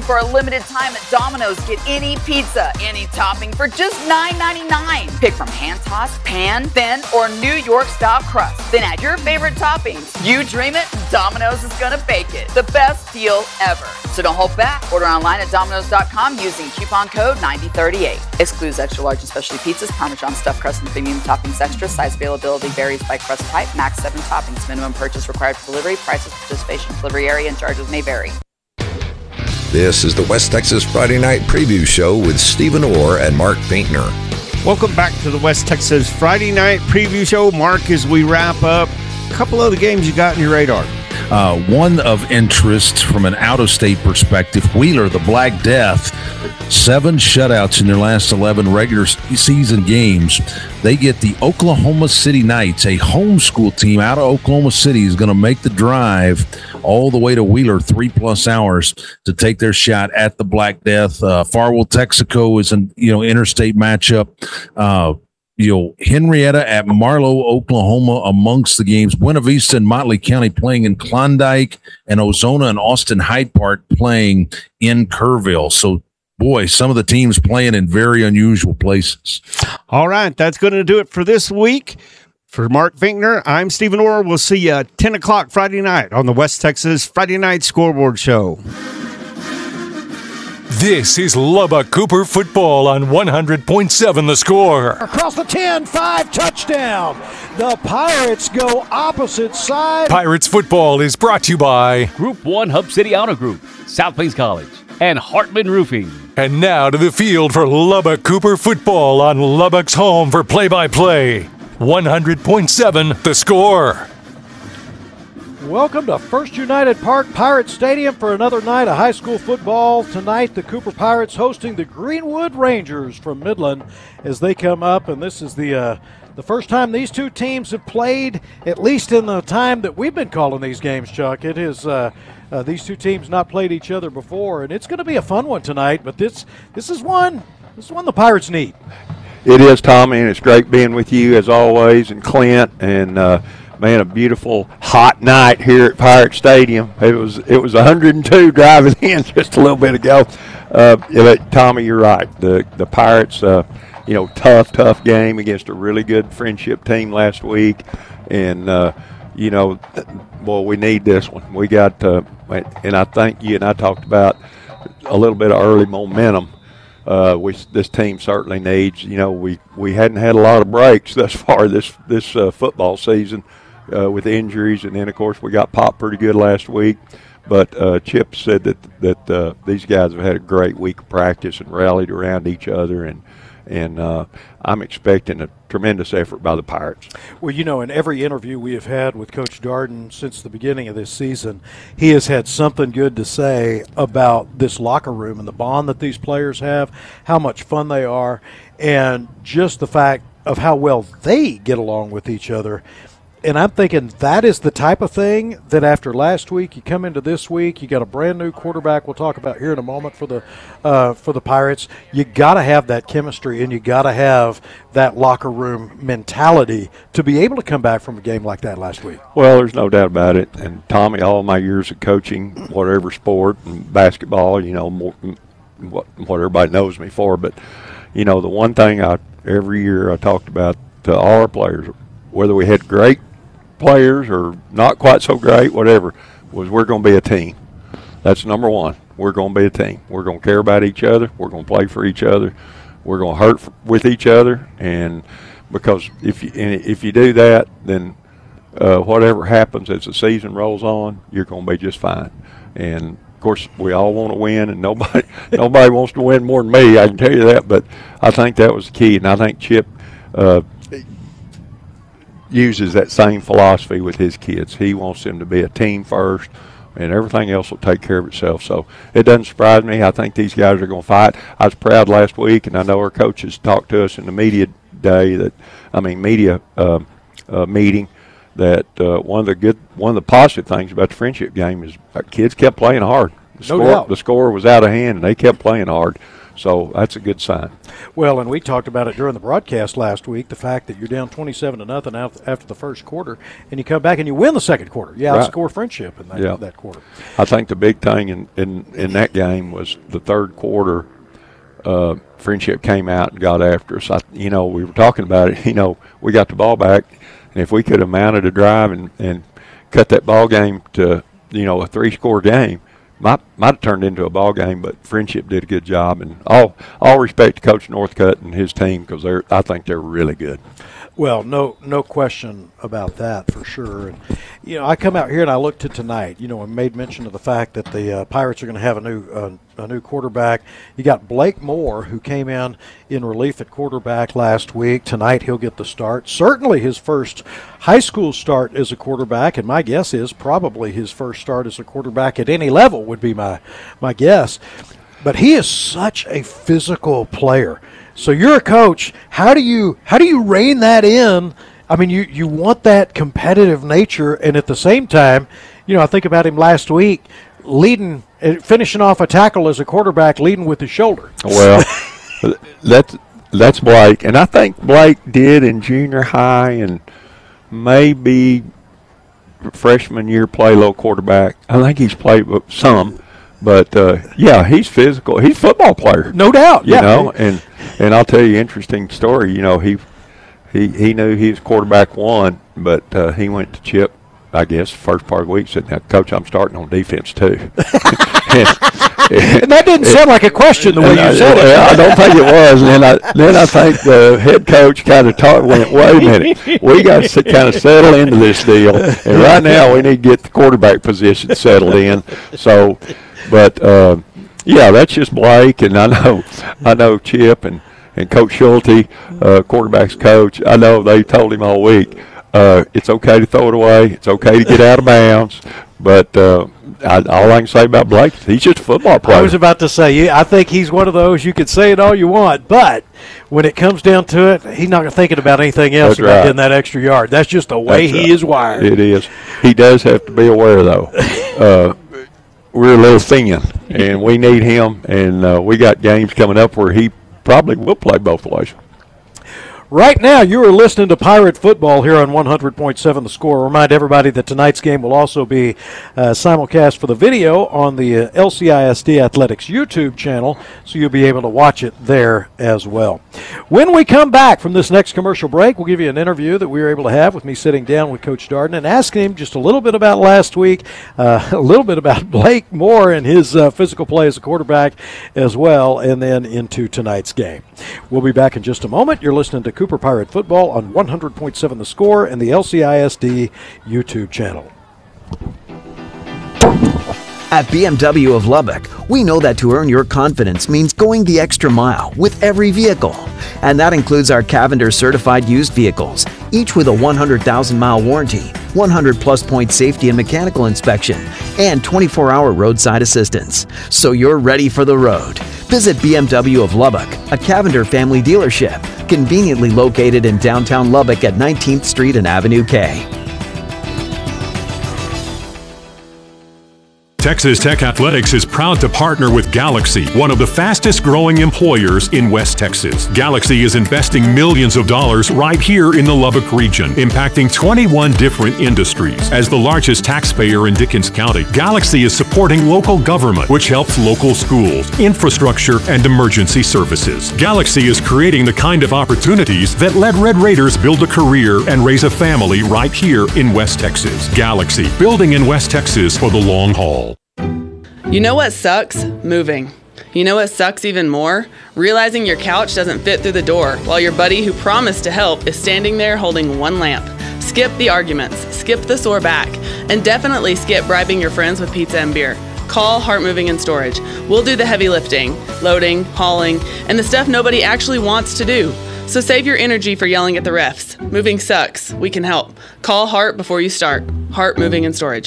for a limited time at Domino's, get any pizza, any topping for just $9.99. Pick from hand-tossed, pan, thin, or New York-style crust. Then add your favorite toppings. You dream it, Domino's is gonna bake it. The best deal ever. So don't hold back. Order online at Domino's.com using coupon code 9038. Excludes extra large and specialty pizzas, Parmesan stuffed crust, and premium toppings extra. Size availability varies by crust type. Max 7 toppings. Minimum purchase required for delivery. Prices, participation, delivery area, and charges may vary. This is the West Texas Friday Night Preview Show with Stephen Orr and Mark Finkner. Welcome back to the West Texas Friday Night Preview Show. Mark, as we wrap up, a couple of the games you got in your radar. One of interest from an out-of-state perspective, Wheeler, the Black Death, 7 shutouts in their last 11 regular season games. They get the Oklahoma City Knights, a homeschool team out of Oklahoma City, is going to make the drive all the way to Wheeler, 3+ hours to take their shot at the Black Death. Farwell, Texaco is an interstate matchup. Henrietta at Marlow, Oklahoma amongst the games. Buena Vista and Motley County playing in Klondike, and Ozona and Austin Hyde Park playing in Kerrville. So, boy, some of the teams playing in very unusual places. All right, that's going to do it for this week. For Mark Finkner, I'm Stephen Orr. We'll see you at 10 o'clock Friday night on the West Texas Friday Night Scoreboard Show. This is Lubbock Cooper football on 100.7 The Score. Across the 10, 5, touchdown. The Pirates go opposite side. Pirates football is brought to you by Group 1 Hub City Auto Group, South Plains College, and Hartman Roofing. And now to the field for Lubbock Cooper football on Lubbock's home for play-by-play. 100.7 The Score. Welcome to First United Park Pirate Stadium for another night of high school football. Tonight, the Cooper Pirates hosting the Greenwood Rangers from Midland as they come up, and this is the first time these two teams have played, at least in the time that we've been calling these games, Chuck. It is these two teams not played each other before, and it's going to be a fun one tonight. But this is one the Pirates need. It is, Tommy, and it's great being with you as always, and Clint, and man, a beautiful hot night here at Pirate Stadium. It was 102 driving in just a little bit ago. But Tommy, you're right. The Pirates, tough game against a really good Friendship team last week, and we need this one. We got, and I think you and I talked about a little bit of early momentum. This team certainly needs. We hadn't had a lot of breaks thus far this football season. With injuries, and then of course we got popped pretty good last week. But Chip said that these guys have had a great week of practice and rallied around each other, and I'm expecting a tremendous effort by the Pirates. Well, in every interview we have had with Coach Darden since the beginning of this season, he has had something good to say about this locker room and the bond that these players have, how much fun they are, and just the fact of how well they get along with each other. And I'm thinking that is the type of thing that after last week, you come into this week, you got a brand new quarterback we'll talk about here in a moment for the Pirates. You got to have that chemistry, and you got to have that locker room mentality to be able to come back from a game like that last week. Well, there's no doubt about it. And Tommy, all my years of coaching, whatever sport, and basketball, what everybody knows me for. But, the one thing every year I talked about to all our players, whether we had great players or not quite so great, whatever, was we're going to be a team. That's number one. We're going to be a team. We're going to care about each other. We're going to play for each other. We're going to hurt with each other. And because if you do that, then whatever happens as the season rolls on, you're going to be just fine. And of course, we all want to win, and nobody wants to win more than me. I can tell you that. But I think that was the key, and I think Chip uses that same philosophy with his kids. He wants them to be a team first, and everything else will take care of itself. So it doesn't surprise me. I think these guys are going to fight. I was proud last week, and I know our coaches talked to us in the media meeting that one of the positive things about the Friendship game is kids kept playing hard. The score was out of hand, and they kept playing hard. So that's a good sign. Well, and we talked about it during the broadcast last week, the fact that you're down 27-0 after the first quarter, and you come back and you win the second quarter. You outscore Friendship in that quarter. I think the big thing in that game was the third quarter. Friendship came out and got after us. We were talking about it. We got the ball back, and if we could have mounted a drive and cut that ball game to a 3-score game, might have turned into a ball game. But Friendship did a good job, and all respect to Coach Northcutt and his team, because I think they're really good. Well, no question about that for sure. And I come out here and I looked at tonight. And made mention of the fact that the Pirates are going to have a new quarterback. You got Blake Moore, who came in relief at quarterback last week. Tonight he'll get the start. Certainly his first high school start as a quarterback, and my guess is probably his first start as a quarterback at any level would be my guess. But he is such a physical player. So you're a coach. How do you rein that in? I mean, you want that competitive nature, and at the same time, I think about him last week, finishing off a tackle as a quarterback, leading with his shoulder. Well, that's Blake, and I think Blake did in junior high and maybe freshman year play a little quarterback. I think he's played some. But, he's physical. He's a football player. No doubt, And I'll tell you an interesting story. He knew he was quarterback one, but he went to Chip, I guess, first part of the week, said, "Now, Coach, I'm starting on defense too." And that didn't sound like a question the way you said it. I don't think it was. And then I think the head coach kind of went, "Wait a minute, we got to kind of settle into this deal, and right now we need to get the quarterback position settled in." So, but that's just Blake, and I know Chip and Coach Schulte, quarterback's coach. I know they told him all week, it's okay to throw it away, it's okay to get out of bounds, but all I can say about Blake is he's just a football player. I was about to say, I think he's one of those, you can say it all you want, but when it comes down to it, he's not thinking about anything else about getting that extra yard. That's just the way he is wired. It is. He does have to be aware, though. We're a little thin, and we need him, and we got games coming up where he probably will play both ways. Right now, you are listening to Pirate Football here on 100.7 The Score. Remind everybody that tonight's game will also be simulcast for the video on the LCISD Athletics YouTube channel, so you'll be able to watch it there as well. When we come back from this next commercial break, we'll give you an interview that we were able to have with me sitting down with Coach Darden and asking him just a little bit about last week, a little bit about Blake Moore and his physical play as a quarterback as well, and then into tonight's game. We'll be back in just a moment. You're listening to Cooper Pirate Football on 100.7 The Score and the LCISD YouTube channel. At BMW of Lubbock, we know that to earn your confidence means going the extra mile with every vehicle. And that includes our Cavender certified used vehicles, each with a 100,000-mile warranty, 100-plus point safety and mechanical inspection, and 24-hour roadside assistance. So you're ready for the road. Visit BMW of Lubbock, a Cavender family dealership, conveniently located in downtown Lubbock at 19th Street and Avenue K. Texas Tech Athletics is proud to partner with Galaxy, one of the fastest growing employers in West Texas. Galaxy is investing millions of dollars right here in the Lubbock region, impacting 21 different industries. As the largest taxpayer in Dickens County, Galaxy is supporting local government, which helps local schools, infrastructure, and emergency services. Galaxy is creating the kind of opportunities that let Red Raiders build a career and raise a family right here in West Texas. Galaxy, building in West Texas for the long haul. You know what sucks? Moving. You know what sucks even more? Realizing your couch doesn't fit through the door while your buddy who promised to help is standing there holding one lamp. Skip the arguments, skip the sore back, and definitely skip bribing your friends with pizza and beer. Call Hart Moving and Storage. We'll do the heavy lifting, loading, hauling, and the stuff nobody actually wants to do. So save your energy for yelling at the refs. Moving sucks. We can help. Call Hart before you start. Hart Moving and Storage.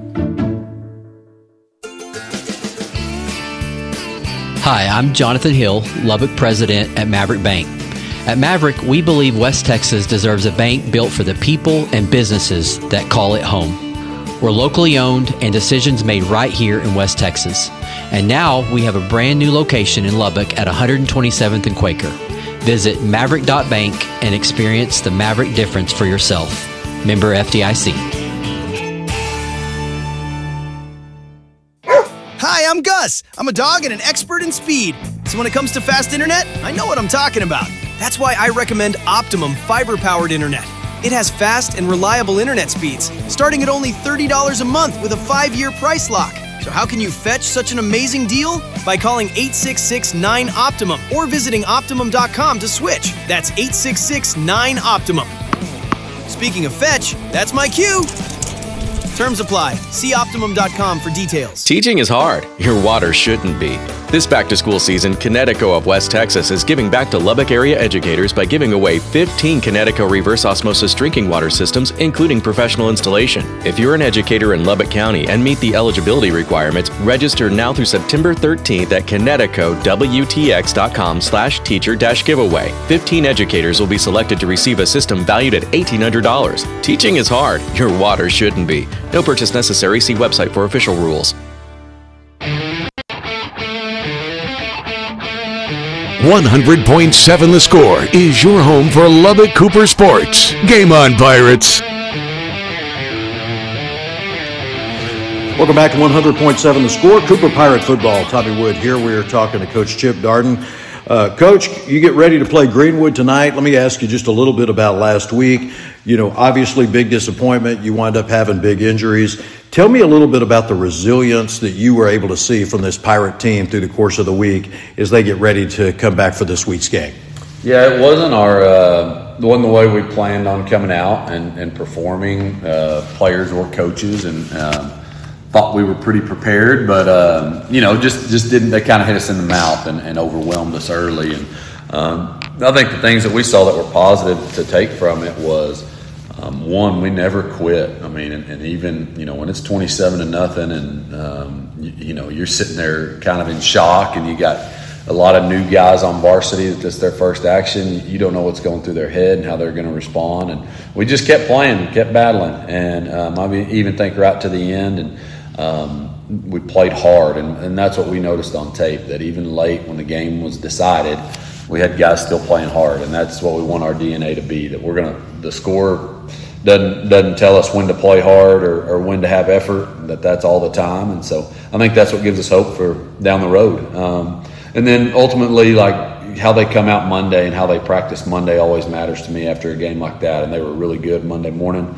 Hi, I'm Jonathan Hill, Lubbock President at Maverick Bank. At Maverick, we believe West Texas deserves a bank built for the people and businesses that call it home. We're locally owned and decisions made right here in West Texas. And now we have a brand new location in Lubbock at 127th and Quaker. Visit Maverick.bank and experience the Maverick difference for yourself. Member FDIC. Hi, I'm Gus. I'm a dog and an expert in speed. So when it comes to fast internet, I know what I'm talking about. That's why I recommend Optimum fiber-powered internet. It has fast and reliable internet speeds, starting at only $30 a month with a 5-year price lock. So how can you fetch such an amazing deal? By calling 866-9-OPTIMUM or visiting Optimum.com to switch. That's 866-9-OPTIMUM. Speaking of fetch, that's my cue. Terms apply. See Optimum.com for details. Teaching is hard. Your water shouldn't be. This back-to-school season, Connecticut of West Texas is giving back to Lubbock area educators by giving away 15 Connecticut reverse osmosis drinking water systems, including professional installation. If you're an educator in Lubbock County and meet the eligibility requirements, register now through September 13th at ConnecticutWTX.com/teacher-giveaway. 15 educators will be selected to receive a system valued at $1,800. Teaching is hard. Your water shouldn't be. No purchase necessary. See website for official rules. 100.7 The Score is your home for Lubbock Cooper sports. Game on, Pirates. Welcome back to 100.7 The Score. Cooper Pirate football. Tommy Wood here. We are talking to Coach Chip Darden. Coach, you get ready to play Greenwood tonight. Let me ask you just a little bit about last week. You know, obviously big disappointment. You wind up having big injuries. Tell me a little bit about the resilience that you were able to see from this Pirate team through the course of the week as they get ready to come back for this week's game. Yeah, it wasn't wasn't the way we planned on coming out and performing, players or coaches, and thought we were pretty prepared, but just didn't. They kind of hit us in the mouth and overwhelmed us early. And I think the things that we saw that were positive to take from it was, one, we never quit. I mean, and even when it's 27-0, and you're sitting there kind of in shock, and you got a lot of new guys on varsity that this is their first action. You don't know what's going through their head and how they're going to respond. And we just kept playing, kept battling, and I even think right to the end. And we played hard, and that's what we noticed on tape, that even late when the game was decided, we had guys still playing hard, and that's what we want our DNA to be, that the score doesn't tell us when to play hard or when to have effort, that's all the time. And so I think that's what gives us hope for down the road. And then ultimately, like how they come out Monday and how they practice Monday always matters to me after a game like that, and they were really good Monday morning.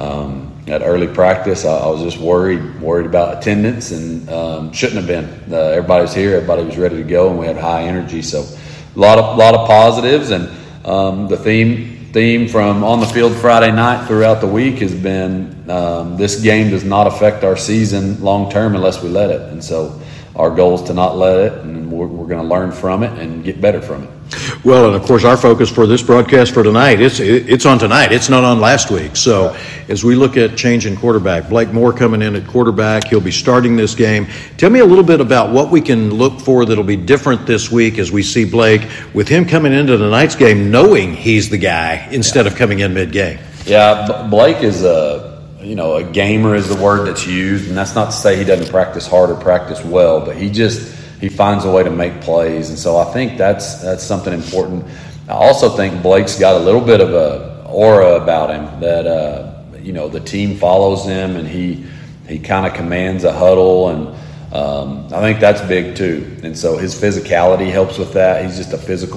At early practice, I was just worried about attendance, and shouldn't have been. Everybody was here, everybody was ready to go, and we had high energy. So a lot of positives, and the theme from on the field Friday night throughout the week has been this game does not affect our season long term unless we let it. And so our goal is to not let it, and we're going to learn from it and get better from it. Well, and of course, our focus for this broadcast for tonight, it's on tonight. It's not on last week. So as we look at changing quarterback, Blake Moore coming in at quarterback, he'll be starting this game. Tell me a little bit about what we can look for that'll be different this week as we see Blake, with him coming into tonight's game knowing he's the guy instead of coming in mid-game. Yeah, Blake is a gamer is the word that's used, and that's not to say he doesn't practice hard or practice well, but he finds a way to make plays, and so I think that's something important. I also think Blake's got a little bit of a aura about him that the team follows him, and he kind of commands a huddle, and I think that's big too. And so his physicality helps with that. He's just a physical